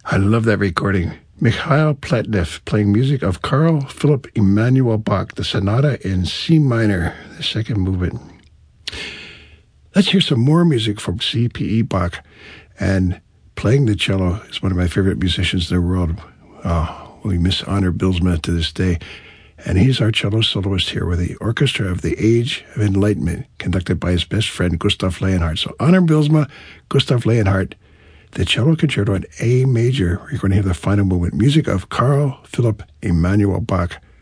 I love that recording. Mikhail Pletnev playing music of Carl Philipp Emanuel Bach, the Sonata in C minor, the second movement. Let's hear some more music from C.P.E. Bach. And playing the cello is one of my favorite musicians in the world. Oh, we miss Honor Bylsma to this day. And he's our cello soloist here with the Orchestra of the Age of Enlightenment, conducted by his best friend, Gustav Leonhardt. So Honor Bylsma, Gustav Leonhardt, the cello concerto in A major. We're going to hear the final movement. Music of Carl Philipp Emanuel Bach.